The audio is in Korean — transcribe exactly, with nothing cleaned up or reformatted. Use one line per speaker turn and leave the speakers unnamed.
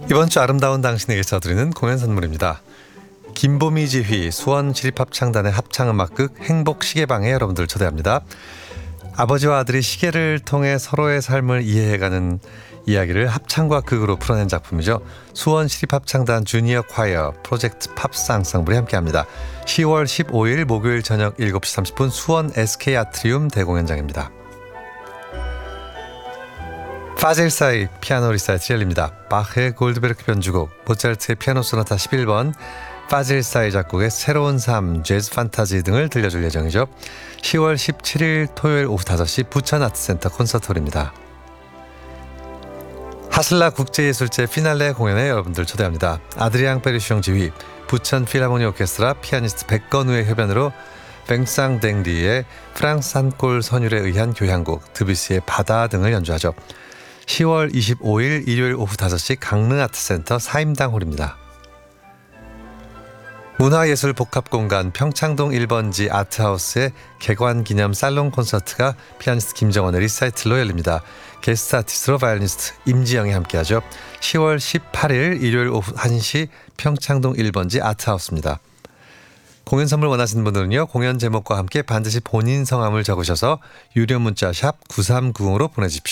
이번 주 아름다운 당신에게서 드리는 공연 선물입니다. 김보미 지휘 수원시립합창단의 합창음악극 행복시계방에 여러분들 초대합니다. 아버지와 아들이 시계를 통해 서로의 삶을 이해해가는 이야기를 합창과 극으로 풀어낸 작품이죠. 수원시립합창단 주니어 콰이어 프로젝트 팝스 앙상블이 함께합니다. 시월 십오일 목요일 저녁 일곱 시 삼십 분 수원 에스케이 아트리움 대공연장입니다. 파질사이 피아노 리사이틀 열립니다. 바흐의 골드베르크 변주곡, 모차르트의 피아노 소나타 십일 번, 파질사이 작곡의 새로운 삶, 재즈 판타지 등을 들려줄 예정이죠. 시월 십칠일 토요일 오후 다섯 시 부천아트센터 콘서트홀입니다. 하슬라 국제예술제 피날레 공연에 여러분들 초대합니다. 아드리앙 페르시옹 지휘, 부천 필하모니 오케스트라 피아니스트 백건우의 협연으로 뱅상댕리의 프랑스 한골 선율에 의한 교향곡, 드뷔시의 바다 등을 연주하죠. 시월 이십오일 일요일 오후 다섯 시 강릉아트센터 사임당홀입니다. 문화예술 복합공간 평창동 일 번지 아트하우스의 개관기념 살롱 콘서트가 피아니스트 김정원의 리사이틀로 열립니다. 게스트 아티스트로 바이올리니스트 임지영이 함께하죠. 시월 십팔일 일요일 오후 한 시 평창동 일 번지 아트하우스입니다. 공연 선물 원하시는 분들은요, 공연 제목과 함께 반드시 본인 성함을 적으셔서 유료 문자 샵 구삼구공으로 보내주십시오.